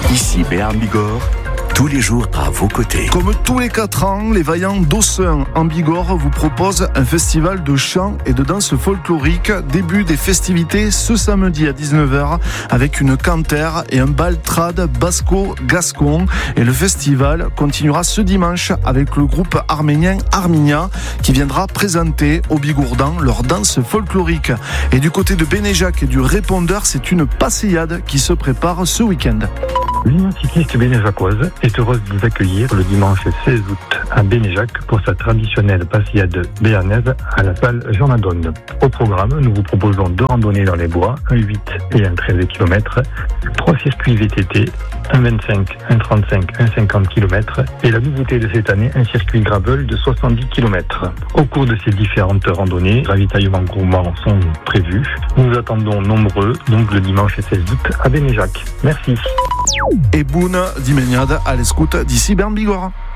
Ici Béarn Bigorre, tous les jours à vos côtés. Comme tous les 4 ans, les Vaillants d'Ossun en Bigorre vous proposent un festival de chant et de danse folklorique. Début des festivités ce samedi à 19h avec une cantère et un bal trad basco-gascon. Et le festival continuera ce dimanche avec le groupe arménien Arminia qui viendra présenter aux Bigourdans leur danse folklorique. Et du côté de Bénéjac et du Répondeur, c'est une passéade qui se prépare ce week-end. L'Union cycliste bénéjacoise est heureuse de vous accueillir le dimanche 16 août à Bénéjac pour sa traditionnelle passillade béarnaise à la salle Jean Madone. Au programme, nous vous proposons 2 randonnées dans les bois, un 8 et un 13 km, 3 circuits VTT, un 25, un 35, un 50 km et la nouveauté de cette année, un circuit gravel de 70 km. Au cours de ces différentes randonnées, ravitaillements gourmands sont prévus. Nous vous attendons nombreux, donc le dimanche 16 août à Bénéjac. Merci. Et Boune d'Imeniade à l'escoute d'ici Béarn Bigorre.